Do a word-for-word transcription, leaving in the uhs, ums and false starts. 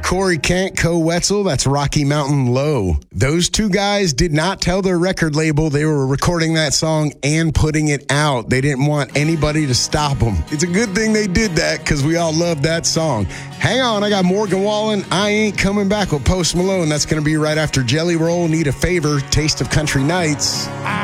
Corey Kent, Co Wetzel, that's Rocky Mountain Low. Those two guys did not tell their record label they were recording that song and putting it out. They didn't want anybody to stop them. It's a good thing they did that because we all love that song. Hang on, I got Morgan Wallen. I Ain't Coming Back with Post Malone. That's going to be right after Jelly Roll, Need a Favor, Taste of Country Nights.